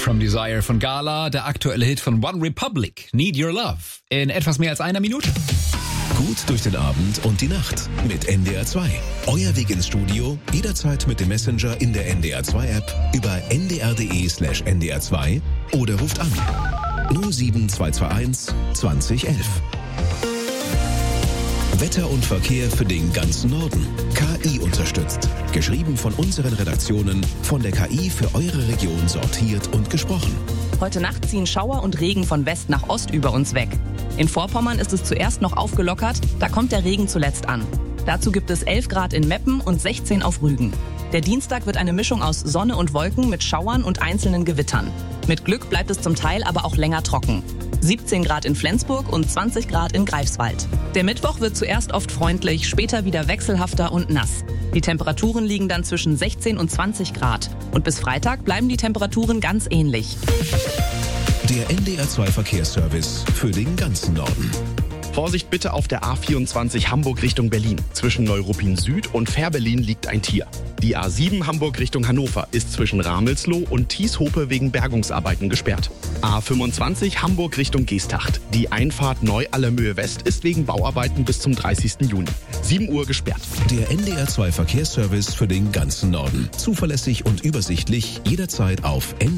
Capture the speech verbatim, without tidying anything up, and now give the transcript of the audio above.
from Desire von Gala, der aktuelle Hit von One Republic, Need Your Love, in etwas mehr als einer Minute. Gut durch den Abend und die Nacht mit N D R zwei. Euer Weg ins Studio, jederzeit mit dem Messenger in der N D R zwei App über n d r punkt d e slash n d r zwei oder ruft an null sieben zwei zwei eins zwanzig elf. Wetter und Verkehr für den ganzen Norden. K I unterstützt. Geschrieben von unseren Redaktionen, von der K I für eure Region sortiert und gesprochen. Heute Nacht ziehen Schauer und Regen von West nach Ost über uns weg. In Vorpommern ist es zuerst noch aufgelockert, da kommt der Regen zuletzt an. Dazu gibt es elf Grad in Meppen und sechzehn auf Rügen. Der Dienstag wird eine Mischung aus Sonne und Wolken mit Schauern und einzelnen Gewittern. Mit Glück bleibt es zum Teil aber auch länger trocken. siebzehn Grad in Flensburg und zwanzig Grad in Greifswald. Der Mittwoch wird zuerst oft freundlich, später wieder wechselhafter und nass. Die Temperaturen liegen dann zwischen sechzehn und zwanzig Grad. Und bis Freitag bleiben die Temperaturen ganz ähnlich. Der N D R zwei Verkehrsservice für den ganzen Norden. Vorsicht bitte auf der A vierundzwanzig Hamburg Richtung Berlin. Zwischen Neuruppin Süd und Fährberlin liegt ein Tier. Die A sieben Hamburg Richtung Hannover ist zwischen Ramelsloh und Thieshope wegen Bergungsarbeiten gesperrt. A fünfundzwanzig Hamburg Richtung Geesthacht. Die Einfahrt Neu-Allermöhe West ist wegen Bauarbeiten bis zum dreißigsten Juni. sieben Uhr gesperrt. Der N D R zwei Verkehrsservice für den ganzen Norden. Zuverlässig und übersichtlich, jederzeit auf N D R